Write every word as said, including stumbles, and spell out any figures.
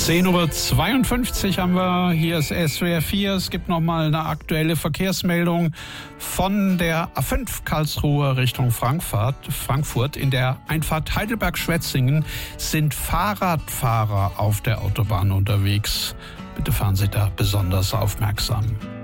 zehn Uhr zweiundfünfzig haben wir, hier ist S W R vier. Es gibt noch mal eine aktuelle Verkehrsmeldung von der A fünf Karlsruhe Richtung Frankfurt. Frankfurt. In der Einfahrt Heidelberg-Schwetzingen sind Fahrradfahrer auf der Autobahn unterwegs. Bitte fahren Sie da besonders aufmerksam.